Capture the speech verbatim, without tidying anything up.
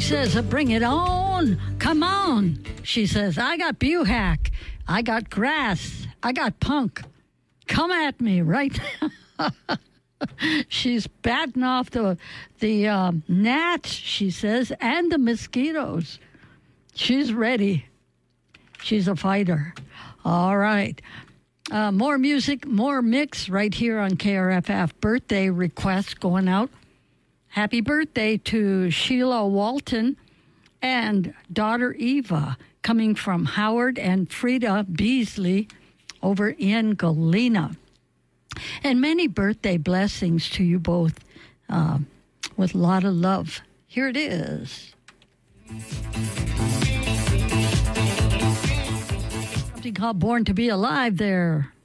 says, bring it on. Come on. She says, I got Buhack. I got grass. I got punk. Come at me right now. She's batting off the, the um, gnats, she says, and the mosquitoes. She's ready. She's a fighter. All right. Uh, more music, more mix right here on K R F F. Birthday requests going out. Happy birthday to Sheila Walton and daughter Eva, coming from Howard and Frida Beasley over in Galena. And many birthday blessings to you both uh, with a lot of love. Here it is. Something called Born to Be Alive there.